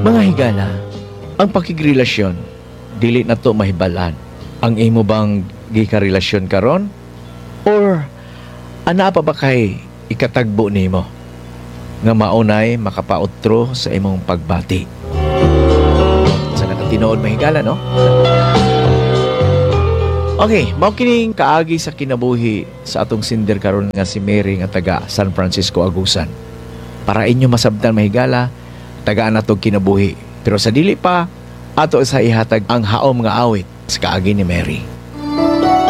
Mga higala, ang pakigrelasyon dili na to mahibalan. Ang imo bang gikarelasyon karon? Or ana pa ba kay ikatagbo nimo nga maunay makapautro sa imong pagbati? Sa nakatinuod mahigala, no? Okay, mao kining kaagi sa kinabuhi sa atong sinder karon nga si Mary nga taga San Francisco, Agusan. Para inyo masabtan mahigala, tagaan nato kinabuhi. Pero sa dili pa, ato sa ihatag ang haom nga awit sa kaagi ni Mary.